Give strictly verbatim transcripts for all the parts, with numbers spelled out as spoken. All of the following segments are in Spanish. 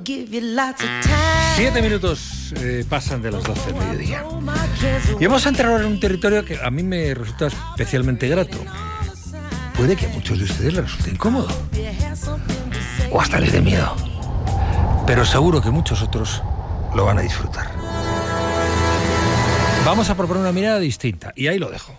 Siete minutos eh, pasan de las doce del mediodía. Y vamos a entrar ahora en un territorio que a mí me resulta especialmente grato. Puede que a muchos de ustedes les resulte incómodo. O hasta les dé miedo. Pero seguro que muchos otros lo van a disfrutar. Vamos a proponer una mirada distinta. Y ahí lo dejo.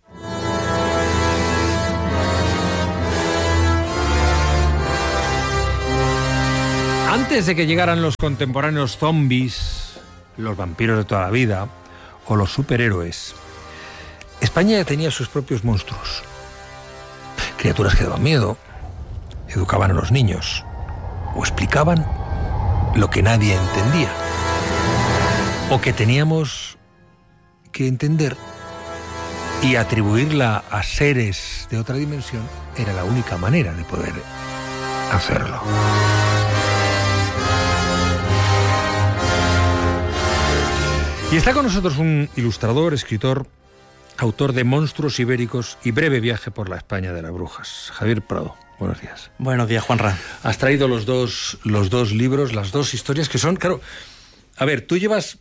Antes de que llegaran los contemporáneos zombies, los vampiros de toda la vida o los superhéroes, España ya tenía sus propios monstruos. Criaturas que daban miedo, educaban a los niños o explicaban lo que nadie entendía o que teníamos que entender, y atribuirla a seres de otra dimensión era la única manera de poder hacerlo. Y está con nosotros un ilustrador, escritor, autor de Monstruos Ibéricos y Breve viaje por la España de las brujas. Javier Prado, buenos días. Buenos días, Juanra. Has traído los dos, los dos libros, las dos historias que son, claro, a ver, tú llevas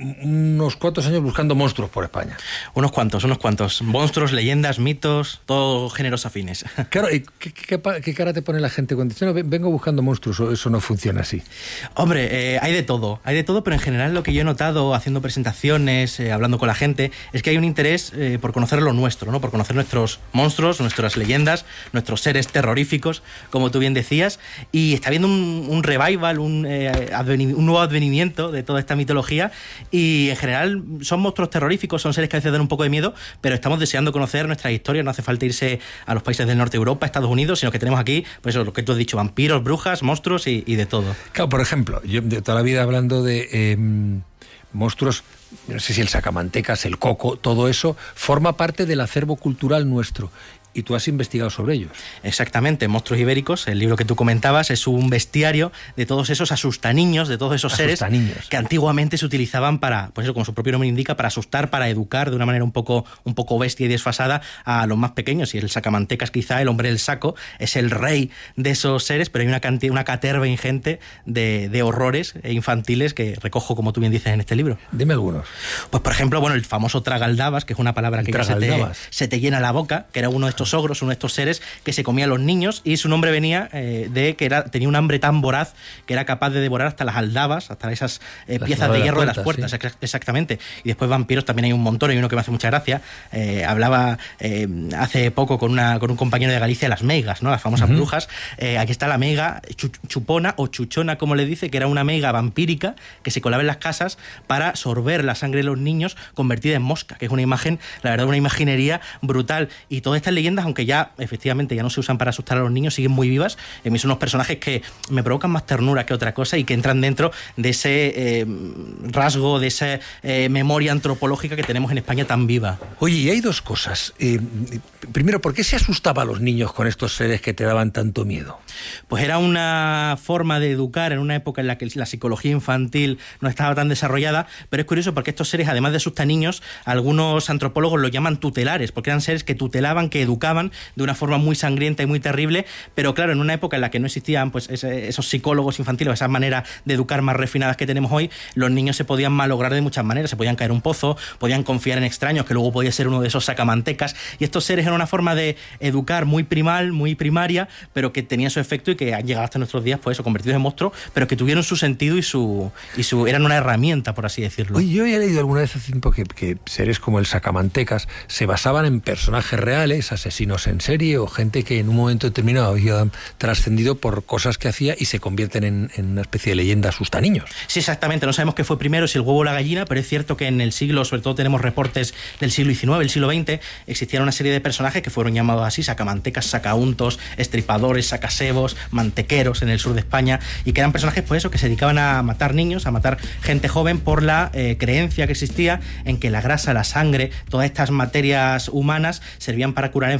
unos cuantos años buscando monstruos por España. Unos cuantos, unos cuantos. Monstruos, leyendas, mitos, todo géneros afines. Claro, ¿y qué, qué, qué cara te pone la gente cuando dice, no, vengo buscando monstruos, o eso no funciona así? Hombre, eh, hay de todo, hay de todo, pero en general lo que yo he notado haciendo presentaciones, eh, hablando con la gente, es que hay un interés eh, por conocer lo nuestro, ¿no? Por conocer nuestros monstruos, nuestras leyendas, nuestros seres terroríficos, como tú bien decías, y está habiendo un, un revival, un, eh, adveni- un nuevo advenimiento de toda esta mitología. Y en general son monstruos terroríficos, son seres que a veces dan un poco de miedo, pero estamos deseando conocer nuestras historias. No hace falta irse a los países del norte de Europa, Estados Unidos, sino que tenemos aquí, pues eso, lo que tú has dicho, vampiros, brujas, monstruos y, y de todo. Claro, por ejemplo, yo de toda la vida hablando de eh, monstruos, no sé si el sacamantecas, el coco, todo eso forma parte del acervo cultural nuestro. Y tú has investigado sobre ellos. Exactamente, Monstruos Ibéricos, el libro que tú comentabas, es un bestiario de todos esos asustaniños, de todos esos seres que antiguamente se utilizaban para, pues eso, como su propio nombre indica, para asustar, para educar de una manera un poco, un poco bestia y desfasada a los más pequeños. Y el sacamantecas, quizá el hombre del saco, es el rey de esos seres, pero hay una cantidad, una caterva ingente de, de horrores infantiles que recojo, como tú bien dices, en este libro. Dime algunos. Pues por ejemplo, bueno, el famoso tragaldabas, que es una palabra que ya se te, se te llena la boca, que era uno de estos ogros, uno de estos seres que se comía a los niños, y su nombre venía eh, de que era, tenía un hambre tan voraz que era capaz de devorar hasta las aldabas, hasta esas eh, piezas de hierro de las puertas, de las puertas, sí. Exactamente. Y después vampiros también hay un montón, y uno que me hace mucha gracia, eh, hablaba eh, hace poco con, una, con un compañero de Galicia, las meigas, ¿no? Las famosas uh-huh. brujas. Eh, aquí está la meiga chupona o chuchona, como le dice, que era una meiga vampírica que se colaba en las casas para sorber la sangre de los niños convertida en mosca, que es una imagen, la verdad, una imaginería brutal. Y todas estas leyendas, aunque ya efectivamente ya no se usan para asustar a los niños, siguen muy vivas. En mí son unos personajes que me provocan más ternura que otra cosa y que entran dentro de ese eh, rasgo, de esa eh, memoria antropológica que tenemos en España tan viva. Oye, y hay dos cosas. Eh, primero, ¿por qué se asustaba a los niños con estos seres que te daban tanto miedo? Pues era una forma de educar en una época en la que la psicología infantil no estaba tan desarrollada, pero es curioso porque estos seres, además de asustaniños, algunos antropólogos los llaman tutelares, porque eran seres que tutelaban, que educaban de una forma muy sangrienta y muy terrible, pero claro, en una época en la que no existían pues ese, esos psicólogos infantiles, esas maneras de educar más refinadas que tenemos hoy, los niños se podían malograr de muchas maneras, se podían caer un pozo, podían confiar en extraños, que luego podía ser uno de esos sacamantecas, y estos seres eran una forma de educar muy primal, muy primaria, pero que tenía su efecto y que han llegado hasta nuestros días, pues eso, convertidos en monstruos, pero que tuvieron su sentido y su, y su eran una herramienta, por así decirlo. Oye, yo había leído alguna vez hace tiempo que, que seres como el sacamantecas se basaban en personajes reales, asesinos en serie o gente que en un momento determinado había trascendido por cosas que hacía y se convierten en, en una especie de leyenda asustaniños. Sí, exactamente. No sabemos qué fue primero, si el huevo o la gallina, pero es cierto que en el siglo, sobre todo tenemos reportes del siglo diecinueve, el siglo veinte, existían una serie de personajes que fueron llamados así, sacamantecas, sacauntos, estripadores, sacasebos, mantequeros en el sur de España, y que eran personajes, pues eso, que se dedicaban a matar niños, a matar gente joven por la eh, creencia que existía en que la grasa, la sangre, todas estas materias humanas servían para curar enfermedades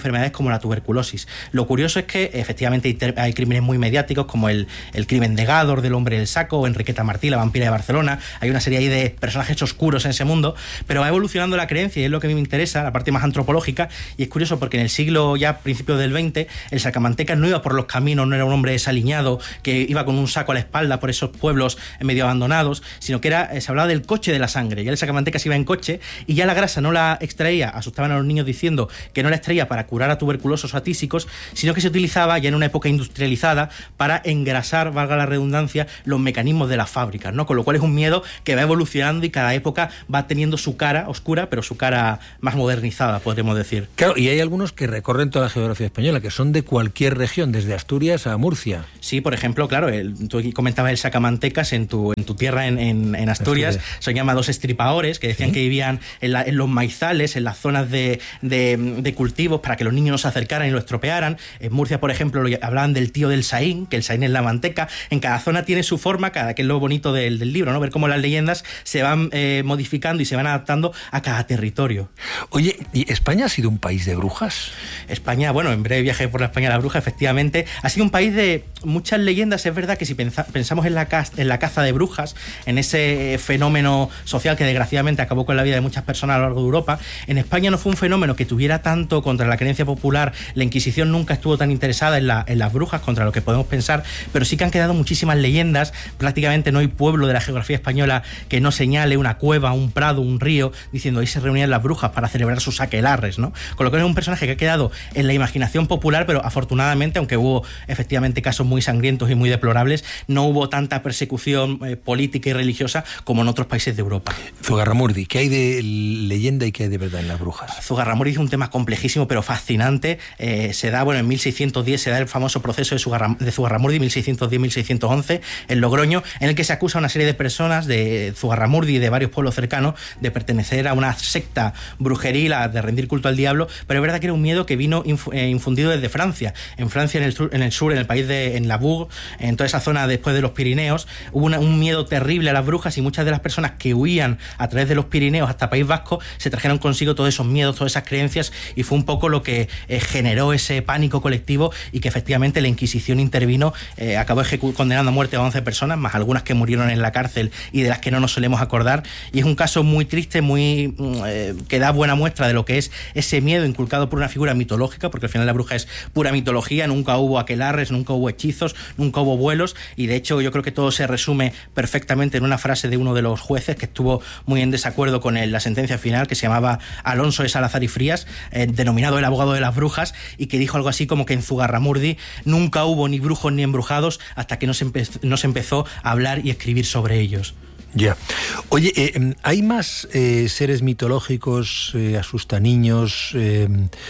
enfermedades como la tuberculosis. Lo curioso es que efectivamente hay, ter- hay crímenes muy mediáticos como el, el crimen de Gádor, del hombre del saco, o Enriqueta Martí, la vampira de Barcelona. Hay una serie ahí de personajes oscuros en ese mundo, pero va evolucionando la creencia y es lo que a mí me interesa, la parte más antropológica, y es curioso porque en el siglo ya principios del veinte el sacamantecas no iba por los caminos, no era un hombre desaliñado que iba con un saco a la espalda por esos pueblos medio abandonados, sino que era, se hablaba del coche de la sangre. Ya el sacamantecas iba en coche y ya la grasa no la extraía, asustaban a los niños diciendo que no la extraía para curar a tuberculosos o a tísicos, sino que se utilizaba ya en una época industrializada para engrasar, valga la redundancia, los mecanismos de las fábricas, ¿no? Con lo cual es un miedo que va evolucionando y cada época va teniendo su cara oscura, pero su cara más modernizada, podríamos decir. Claro, y hay algunos que recorren toda la geografía española, que son de cualquier región, desde Asturias a Murcia. Sí, por ejemplo, claro, el, tú comentabas el sacamantecas en tu, en tu tierra, en, en, en Asturias, Asturias, son llamados estripadores, que decían ¿sí? que vivían en, la, en los maizales, en las zonas de, de, de cultivos, para que los niños no se acercaran y lo estropearan. En Murcia, por ejemplo, lo, hablaban del tío del saín, que el saín es la manteca. En cada zona tiene su forma, cada que es lo bonito del, del libro, ¿no? Ver cómo las leyendas se van eh, modificando y se van adaptando a cada territorio. Oye, ¿y España ha sido un país de brujas? España, bueno, en breve viaje por la España de la bruja, efectivamente, ha sido un país de muchas leyendas. Es verdad que si pensa, pensamos en la, en la caza de brujas, en ese fenómeno social que desgraciadamente acabó con la vida de muchas personas a lo largo de Europa, en España no fue un fenómeno que tuviera tanto contra la creencia popular. La Inquisición nunca estuvo tan interesada en, la, en las brujas contra lo que podemos pensar, pero sí que han quedado muchísimas leyendas. Prácticamente no hay pueblo de la geografía española que no señale una cueva, un prado, un río, diciendo ahí se reunían las brujas para celebrar sus aquelarres, ¿no? Con lo cual es un personaje que ha quedado en la imaginación popular, pero afortunadamente, aunque hubo efectivamente casos muy sangrientos y muy deplorables, no hubo tanta persecución eh, política y religiosa como en otros países de Europa. Zugarramurdi, ¿qué hay de leyenda y qué hay de verdad en las brujas? Zugarramurdi es un tema complejísimo pero fascinante. Eh, se da, bueno, en mil seiscientos diez se da el famoso proceso de, Zugarram- de Zugarramurdi, mil seiscientos diez a mil seiscientos once, en Logroño, en el que se acusa a una serie de personas de Zugarramurdi y de varios pueblos cercanos de pertenecer a una secta brujeril, de rendir culto al diablo, pero es verdad que era un miedo que vino inf- eh, infundido desde Francia. En Francia, en el sur, en el sur, en el país de en la Bourg, en toda esa zona después de los Pirineos, hubo una, un miedo terrible a las brujas y muchas de las personas que huían a través de los Pirineos hasta País Vasco se trajeron consigo todos esos miedos, todas esas creencias, y fue un poco lo que eh, generó ese pánico colectivo y que efectivamente la Inquisición intervino, eh, acabó ejecu- condenando a muerte a once personas, más algunas que murieron en la cárcel y de las que no nos solemos acordar, y es un caso muy triste, muy eh, que da buena muestra de lo que es ese miedo inculcado por una figura mitológica, porque al final la bruja es pura mitología, nunca hubo aquelarres, nunca hubo hechizos, nunca hubo vuelos, y de hecho yo creo que todo se resume perfectamente en una frase de uno de los jueces que estuvo muy en desacuerdo con el, la sentencia final, que se llamaba Alonso de Salazar y Frías, eh, denominado el abogado de las brujas, y que dijo algo así como que en Zugarramurdi nunca hubo ni brujos ni embrujados hasta que no se, empe- no se empezó a hablar y escribir sobre ellos. Ya. Oye, eh, ¿hay más eh, seres mitológicos, eh, asustaniños, eh,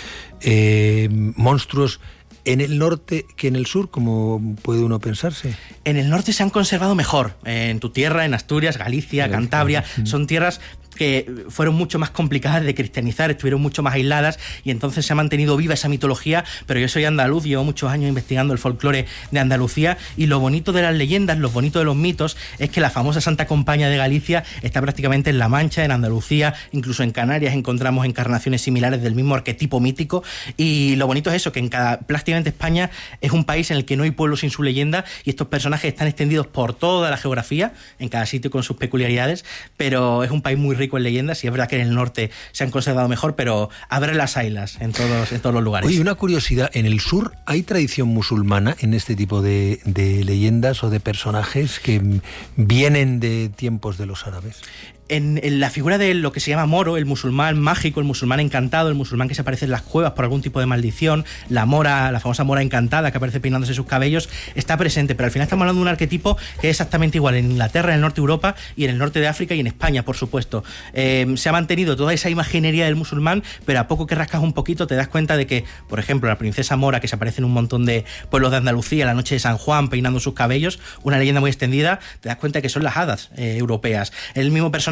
eh, monstruos en el norte que en el sur, como puede uno pensarse? En el norte se han conservado mejor. En tu tierra, en Asturias, Galicia, Cantabria, son tierras que fueron mucho más complicadas de cristianizar, estuvieron mucho más aisladas y entonces se ha mantenido viva esa mitología. Pero yo soy andaluz, llevo muchos años investigando el folclore de Andalucía, y lo bonito de las leyendas, lo bonito de los mitos, es que la famosa Santa Compaña de Galicia está prácticamente en La Mancha, en Andalucía, incluso en Canarias encontramos encarnaciones similares del mismo arquetipo mítico, y lo bonito es eso, que en cada, prácticamente España es un país en el que no hay pueblo sin su leyenda, y estos personajes están extendidos por toda la geografía, en cada sitio con sus peculiaridades, pero es un país muy rico en leyendas, y es verdad que en el norte se han conservado mejor, pero abre las ailas en todos, en todos los lugares. Oye, una curiosidad, ¿en el sur hay tradición musulmana en este tipo de, de leyendas o de personajes que vienen de tiempos de los árabes? En, en la figura de lo que se llama moro, el musulmán mágico, el musulmán encantado, el musulmán que se aparece en las cuevas por algún tipo de maldición, la mora, la famosa mora encantada que aparece peinándose sus cabellos, está presente, pero al final estamos hablando de un arquetipo que es exactamente igual en Inglaterra, en el norte de Europa y en el norte de África y en España, por supuesto. Eh, se ha mantenido toda esa imaginería del musulmán, pero a poco que rascas un poquito te das cuenta de que, por ejemplo, la princesa mora que se aparece en un montón de pueblos de Andalucía la noche de San Juan peinando sus cabellos, una leyenda muy extendida, te das cuenta que son las hadas eh, europeas. El mismo personaje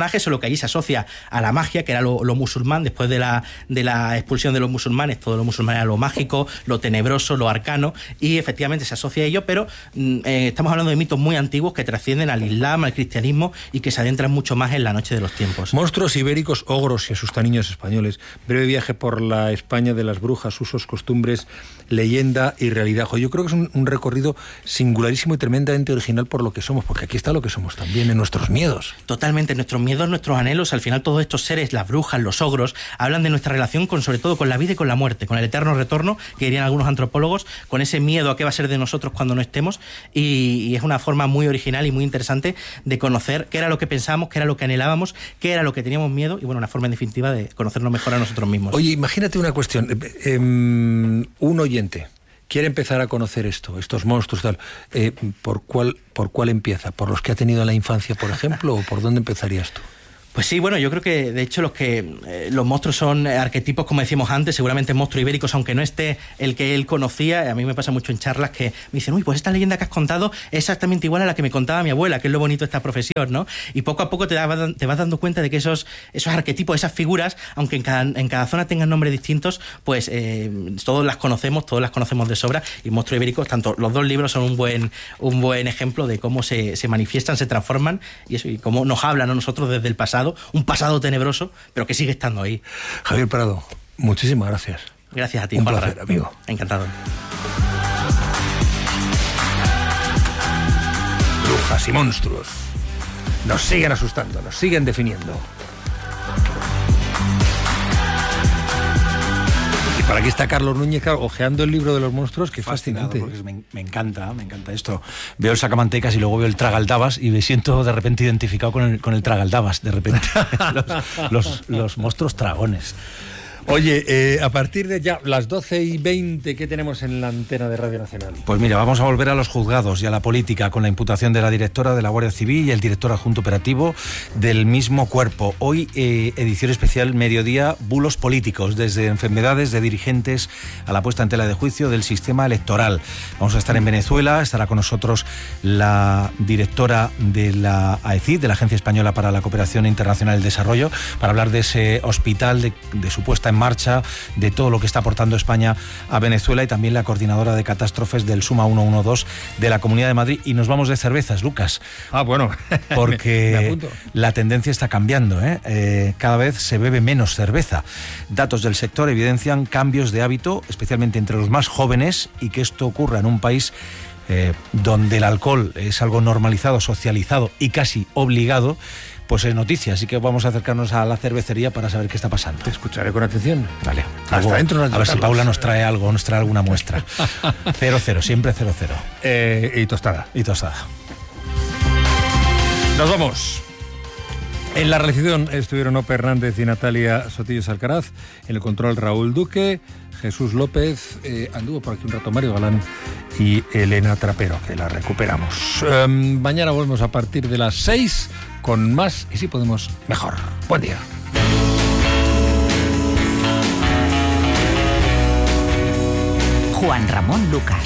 personajes, solo que allí se asocia a la magia, que era lo, lo musulmán, después de la, de la expulsión de los musulmanes, todo lo musulmán era lo mágico, lo tenebroso, lo arcano, y efectivamente se asocia a ello, pero eh, estamos hablando de mitos muy antiguos que trascienden al Islam, al cristianismo, y que se adentran mucho más en la noche de los tiempos. Monstruos ibéricos, ogros y asustaniños españoles. Breve viaje por la España de las brujas, usos, costumbres, leyenda y realidad. Yo creo que es un, un recorrido singularísimo y tremendamente original por lo que somos, porque aquí está lo que somos también, en nuestros miedos. Totalmente, nuestros miedos, nuestros anhelos. Al final todos estos seres, las brujas, los ogros, hablan de nuestra relación con, sobre todo con la vida y con la muerte, con el eterno retorno, que dirían algunos antropólogos, con ese miedo a qué va a ser de nosotros cuando no estemos, y, y es una forma muy original y muy interesante de conocer qué era lo que pensábamos, qué era lo que anhelábamos, qué era lo que teníamos miedo, y bueno, una forma en definitiva de conocernos mejor a nosotros mismos. Oye, imagínate una cuestión, eh, eh, un oyente quiere empezar a conocer esto, estos monstruos, tal, eh, ¿por cuál, por cuál empieza? ¿Por los que ha tenido en la infancia, por ejemplo, o por dónde empezarías tú? Pues sí, bueno, yo creo que de hecho los que eh, los monstruos son arquetipos, como decíamos antes, seguramente monstruos ibéricos, aunque no esté el que él conocía. A mí me pasa mucho en charlas que me dicen, uy, pues esta leyenda que has contado es exactamente igual a la que me contaba mi abuela, que es lo bonito de esta profesión, ¿no? Y poco a poco te, da, te vas dando cuenta de que esos, esos arquetipos, esas figuras, aunque en cada, en cada zona tengan nombres distintos, pues eh, todos las conocemos, todos las conocemos de sobra, y monstruos ibéricos, tanto los dos libros son un buen, un buen ejemplo de cómo se, se manifiestan, se transforman, y eso, y cómo nos hablan a nosotros desde el pasado, un pasado tenebroso, pero que sigue estando ahí. Javier Prado, muchísimas gracias. Gracias a ti, un Juanra. placer, amigo. Encantado. Brujas y monstruos nos siguen asustando, nos siguen definiendo. Y para aquí está Carlos Núñez, claro, ojeando el libro de los monstruos, que fascinante. Porque me, me encanta, me encanta esto. Veo el sacamantecas y luego veo el tragaldabas y me siento de repente identificado con el, con el tragaldabas, de repente. los, los, los monstruos dragones. Oye, eh, a partir de ya las doce y veinte, ¿qué tenemos en la antena de Radio Nacional? Pues mira, vamos a volver a los juzgados y a la política con la imputación de la directora de la Guardia Civil y el director adjunto operativo del mismo cuerpo. Hoy, eh, edición especial, mediodía, bulos políticos, desde enfermedades de dirigentes a la puesta en tela de juicio del sistema electoral. Vamos a estar en Venezuela, estará con nosotros la directora de la A E C I D, de la Agencia Española para la Cooperación Internacional y el Desarrollo, para hablar de ese hospital, de, de su puesta en marcha, de todo lo que está aportando España a Venezuela, y también la coordinadora de catástrofes del Suma ciento doce de la Comunidad de Madrid. Y nos vamos de cervezas, Lucas. Ah, bueno. Porque la tendencia está cambiando, ¿eh? Eh, cada vez se bebe menos cerveza. Datos del sector evidencian cambios de hábito, especialmente entre los más jóvenes, y que esto ocurra en un país eh, donde el alcohol es algo normalizado, socializado y casi obligado, pues es noticia. Así que vamos a acercarnos a la cervecería para saber qué está pasando. Te escucharé con atención. Vale. Hasta Algo, dentro. A ver si Paula nos trae algo, nos trae alguna muestra. Cero, cero, siempre cero, cero. Eh, y tostada. Y tostada. Nos vamos. En la realización estuvieron Ope Hernández y Natalia Sotillos Alcaraz. En el control, Raúl Duque. Jesús López, eh, anduvo por aquí un rato Mario Galán y Elena Trapero, que la recuperamos. Eh, mañana volvemos a partir de las seis con más, y si podemos, mejor. Buen día. Juan Ramón Lucas.